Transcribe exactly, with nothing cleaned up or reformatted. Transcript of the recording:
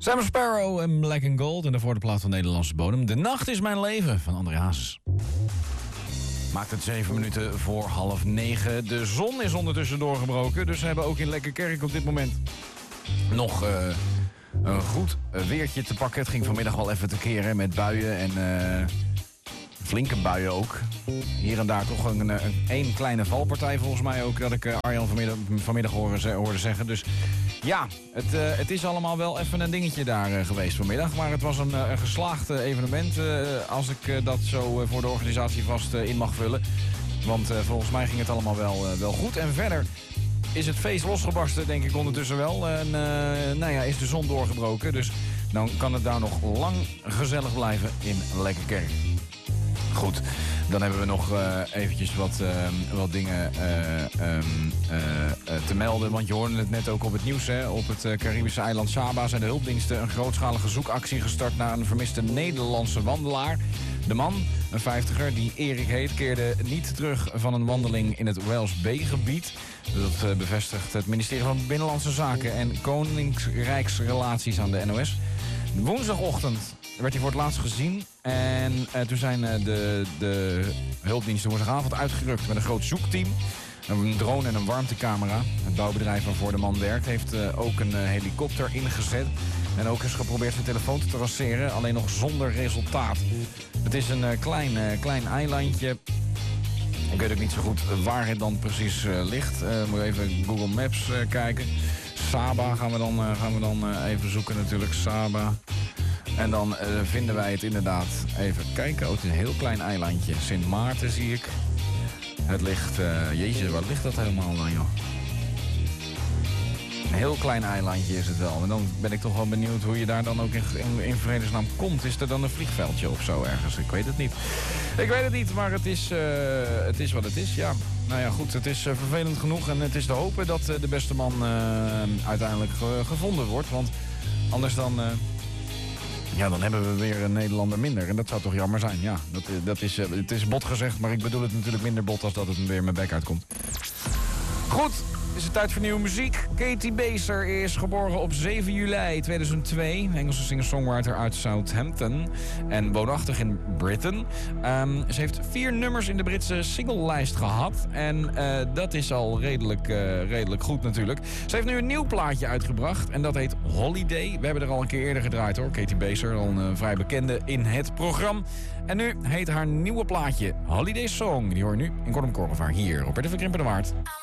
Simon Sparrow en Black and Gold en daarvoor de plaat van Nederlandse bodem. De nacht is mijn leven van André Hazes. Maakt het zeven minuten voor half negen. De zon is ondertussen doorgebroken, dus we hebben ook in Lekkerkerk op dit moment nog uh, een goed weertje te pakken. Het ging vanmiddag wel even tekeer hè, met buien en uh, flinke buien ook. Hier en daar toch een, een, een kleine valpartij volgens mij ook, dat ik uh, Arjan vanmiddag, vanmiddag hoorde, hoorde zeggen. Dus ja, het, uh, het is allemaal wel even een dingetje daar uh, geweest vanmiddag. Maar het was een, uh, een geslaagd uh, evenement, uh, als ik uh, dat zo uh, voor de organisatie vast uh, in mag vullen. Want uh, volgens mij ging het allemaal wel, uh, wel goed. En verder is het feest losgebarsten, denk ik ondertussen wel. En uh, nou ja, is de zon doorgebroken. Dus dan kan het daar nog lang gezellig blijven in Lekkerkerk. Goed, dan hebben we nog uh, eventjes wat, uh, wat dingen uh, um, uh, uh, te melden. Want je hoorde het net ook op het nieuws. Hè. Op het uh, Caribische eiland Saba zijn de hulpdiensten een grootschalige zoekactie gestart naar een vermiste Nederlandse wandelaar. De man, een vijftiger, die Erik heet, keerde niet terug van een wandeling in het Wales Bay-gebied. Dat uh, bevestigt het ministerie van Binnenlandse Zaken en Koningsrijksrelaties aan de N O S. Woensdagochtend werd hij voor het laatst gezien. En uh, toen zijn uh, de, de hulpdiensten woensdagavond uitgerukt met een groot zoekteam. Een drone en een warmtecamera. Het bouwbedrijf waarvoor de man werkt heeft uh, ook een uh, helikopter ingezet. En ook is geprobeerd zijn telefoon te traceren, alleen nog zonder resultaat. Het is een uh, klein, uh, klein eilandje. Ik weet ook niet zo goed waar het dan precies uh, ligt. Uh, moet even Google Maps uh, kijken. Saba gaan we dan, uh, gaan we dan uh, even zoeken natuurlijk. Saba. En dan uh, vinden wij het inderdaad. Even kijken. Oh, het is een heel klein eilandje. Sint Maarten zie ik. Het ligt... Uh, jezus, waar ligt dat helemaal dan, joh? Een heel klein eilandje is het wel. En dan ben ik toch wel benieuwd hoe je daar dan ook in, in, in vredesnaam komt. Is er dan een vliegveldje of zo ergens? Ik weet het niet. Ik weet het niet, maar het is, uh, het is wat het is, ja. Nou ja, goed, het is uh, vervelend genoeg. En het is te hopen dat uh, de beste man uh, uiteindelijk ge- gevonden wordt. Want anders dan... Uh, Ja, dan hebben we weer een Nederlander minder. En dat zou toch jammer zijn. Ja, dat, dat is, het is bot gezegd, maar ik bedoel het natuurlijk minder bot als dat het weer mijn bek uitkomt. Goed, is het tijd voor nieuwe muziek. Katie Baser is geboren op zeven juli tweeduizend twee. Een Engelse singer-songwriter uit Southampton. En woonachtig in Britain. Um, ze heeft vier nummers in de Britse singlelijst gehad. En uh, dat is al redelijk, uh, redelijk goed natuurlijk. Ze heeft nu een nieuw plaatje uitgebracht. En dat heet Holiday. We hebben er al een keer eerder gedraaid hoor. Katie Baser, al een uh, vrij bekende in het programma. En nu heet haar nieuwe plaatje Holiday Song. Die hoor je nu in Kortom Korrevaar hier op R T V Krimpen de Waard.